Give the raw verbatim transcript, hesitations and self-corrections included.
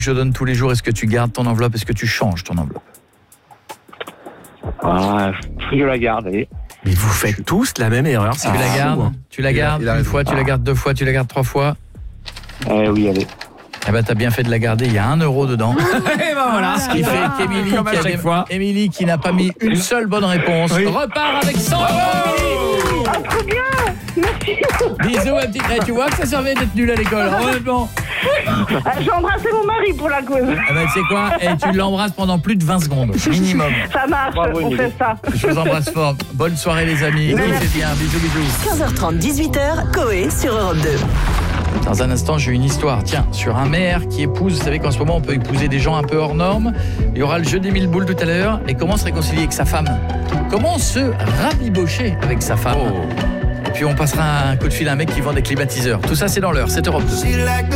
Je donne tous les jours, est-ce que tu gardes ton enveloppe? Est-ce que tu changes ton enveloppe? Ah, je la garde, allez. Mais vous faites tous la même erreur. Tu la gardes, tu la gardes une fois, tu la gardes deux fois, tu la gardes trois fois. Eh oui, allez. Eh ben, t'as bien fait de la garder, il y a un euro dedans. Et ben voilà. Ce qui fait qu'Émilie, Comme à qui, a chaque dé- fois. Émilie, qui n'a pas mis une seule bonne réponse, Oui. repart avec cent euros. Ah, trop bien. Merci. Bisous, ma petite. Eh, tu vois que ça servait d'être nul à l'école, honnêtement. Ah, j'ai embrassé mon mari pour la cause. Eh ben, tu sais quoi? Eh, tu l'embrasses pendant plus de vingt secondes, minimum. Ça marche, Bravo, on Émilie. fait ça. Je vous embrasse fort. Bonne soirée, les amis. C'est bien. Bisous, bisous. quinze heures trente, dix-huit heures, Coé sur Europe deux. Dans un instant, j'ai une histoire, tiens, sur un maire qui épouse, vous savez qu'en ce moment, on peut épouser des gens un peu hors normes. Il y aura le jeu des mille boules tout à l'heure. Et comment se réconcilier avec sa femme? Comment se rabibocher avec sa femme? Et puis, on passera un coup de fil à un mec qui vend des climatiseurs. Tout ça, c'est dans l'heure, sept heures.